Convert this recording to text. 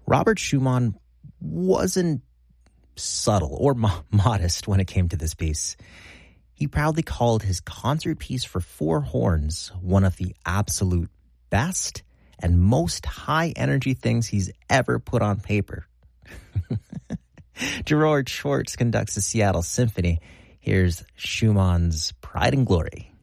Robert Schumann wasn't subtle or modest when it came to this piece. He proudly called his concert piece for four horns one of the absolute best and most high-energy things he's ever put on paper. Gerard Schwartz conducts the Seattle Symphony. Here's Schumann's Pride and Glory.